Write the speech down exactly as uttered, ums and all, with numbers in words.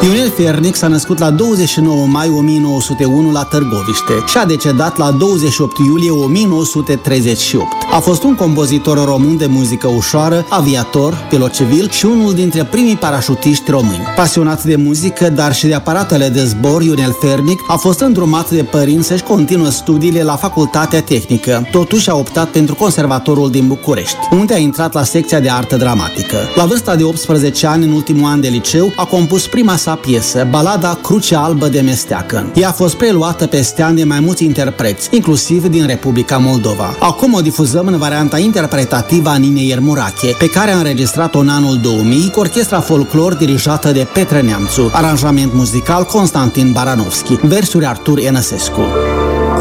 Ionel Fernic s-a născut la douăzeci și nouă mai o mie nouă sute unu la Târgoviște și a decedat la douăzeci și opt iulie o mie nouă sute treizeci și opt. A fost un compozitor român de muzică ușoară, aviator, pilot civil și unul dintre primii parașutiști români. Pasionat de muzică, dar și de aparatele de zbor, Ionel Fernic a fost îndrumat de părinți să-și continuă studiile la Facultatea Tehnică. Totuși a optat pentru Conservatorul din București, unde a intrat la secția de artă dramatică. La vârsta de optsprezece ani, în ultimul an de liceu, a compus prima sa piesă, balada Crucea Albă de Mesteacă. Ea a fost preluată peste ani de mai mulți interpreți, inclusiv din Republica Moldova. Acum o difuzăm în varianta interpretativă a Ninei Iermurache, pe care a înregistrat-o în anul două mii cu orchestra folclor dirijată de Petre Neamțu, aranjament muzical Constantin Baranovski, versuri Artur Enăsescu.